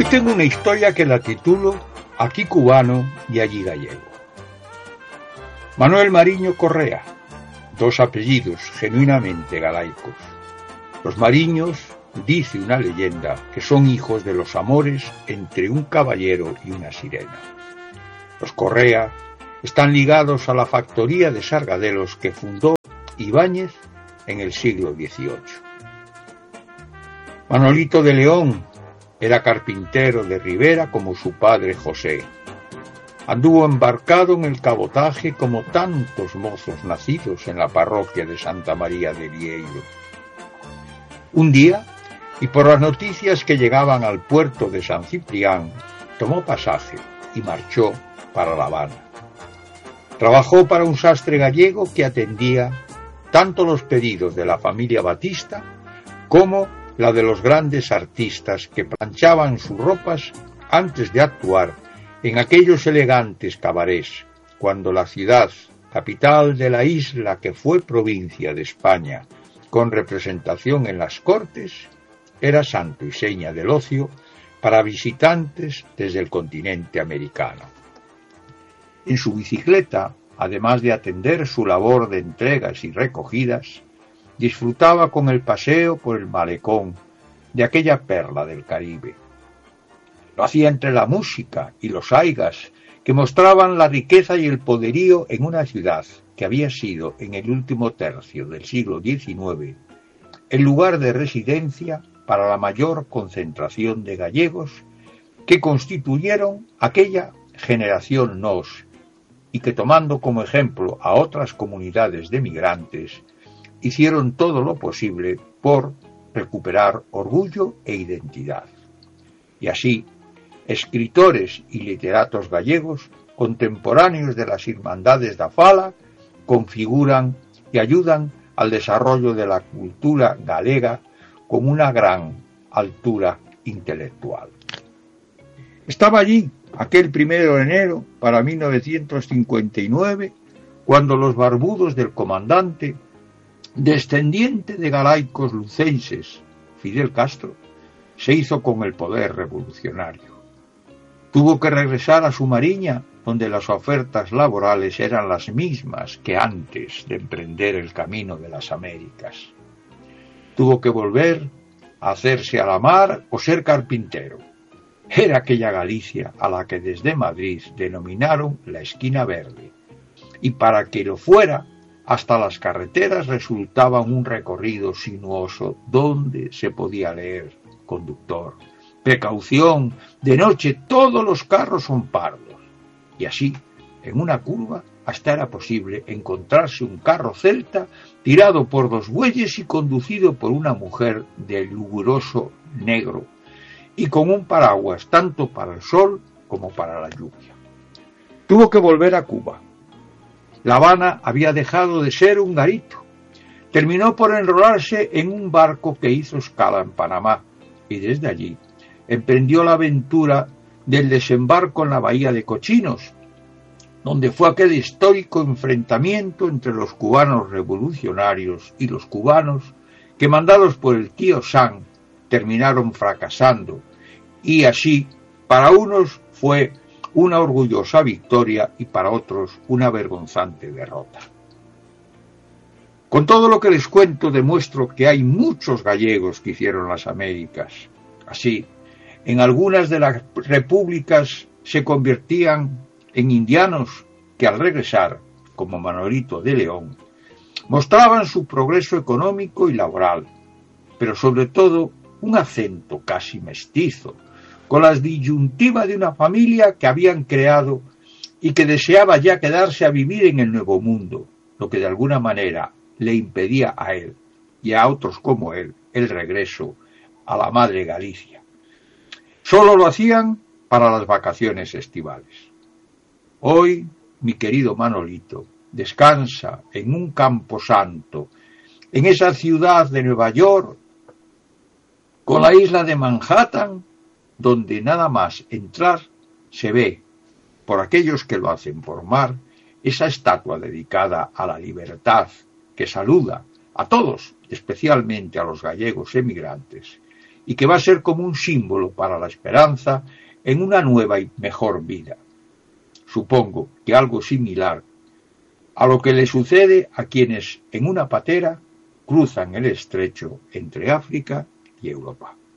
tengo una historia que la titulo Aquí cubano y allí gallego. Manuel Mariño Correa, dos apellidos genuinamente galaicos. Los Mariños, dice una leyenda, que son hijos de los amores entre un caballero y una sirena. Los Correa están ligados a la factoría de sargadelos que fundó Ibáñez en el siglo XVIII. Manolito de León era carpintero de Ribera como su padre José. Anduvo embarcado en el cabotaje como tantos mozos nacidos en la parroquia de Santa María de Vieiro. Un día, y por las noticias que llegaban al puerto de San Ciprián, tomó pasaje y marchó para La Habana. Trabajó para un sastre gallego que atendía tanto los pedidos de la familia Batista como la de los grandes artistas que planchaban sus ropas antes de actuar en aquellos elegantes cabarets, cuando la ciudad, capital de la isla que fue provincia de España, con representación en las Cortes, era santo y seña del ocio para visitantes desde el continente americano. En su bicicleta, además de atender su labor de entregas y recogidas, disfrutaba con el paseo por el malecón de aquella perla del Caribe. Lo hacía entre la música y los aigas que mostraban la riqueza y el poderío en una ciudad que había sido en el último tercio del siglo XIX el lugar de residencia para la mayor concentración de gallegos que constituyeron aquella generación nos y que, tomando como ejemplo a otras comunidades de migrantes, hicieron todo lo posible por recuperar orgullo e identidad. Y así, escritores y literatos gallegos, contemporáneos de las Irmandades da Fala, configuran y ayudan al desarrollo de la cultura galega con una gran altura intelectual. Estaba allí aquel 1 de enero para 1959, cuando los barbudos del comandante, descendiente de galaicos lucenses, Fidel Castro, se hizo con el poder revolucionario. Tuvo que regresar a su Mariña, donde las ofertas laborales eran las mismas que antes de emprender el camino de las Américas. Tuvo que volver a hacerse a la mar o ser carpintero. Era aquella Galicia a la que desde Madrid denominaron la esquina verde, y para que lo fuera, hasta las carreteras resultaban un recorrido sinuoso donde se podía leer: conductor, precaución, de noche todos los carros son pardos. Y así, en una curva, hasta era posible encontrarse un carro celta tirado por 2 bueyes y conducido por una mujer de luguroso negro, y con un paraguas tanto para el sol como para la lluvia. Tuvo que volver a Cuba. La Habana había dejado de ser un garito. Terminó por enrolarse en un barco que hizo escala en Panamá, y desde allí emprendió la aventura del desembarco en la bahía de Cochinos, donde fue aquel histórico enfrentamiento entre los cubanos revolucionarios y los cubanos que, mandados por el tío Sam, terminaron fracasando, y así para unos fue una orgullosa victoria y para otros una vergonzante derrota. Con todo lo que les cuento demuestro que hay muchos gallegos que hicieron las Américas. Así, en algunas de las repúblicas se convertían en indianos que al regresar, como Manolito de León, mostraban su progreso económico y laboral, pero sobre todo un acento casi mestizo, con la disyuntiva de una familia que habían creado y que deseaba ya quedarse a vivir en el Nuevo Mundo, lo que de alguna manera le impedía a él y a otros como él el regreso a la madre Galicia. Solo lo hacían para las vacaciones estivales. Hoy, mi querido Manolito descansa en un camposanto, en esa ciudad de Nueva York, con la isla de Manhattan, donde nada más entrar se ve, por aquellos que lo hacen por mar, esa estatua dedicada a la libertad que saluda a todos, especialmente a los gallegos emigrantes, y que va a ser como un símbolo para la esperanza en una nueva y mejor vida. Supongo que algo similar a lo que le sucede a quienes en una patera cruzan el estrecho entre África y Europa.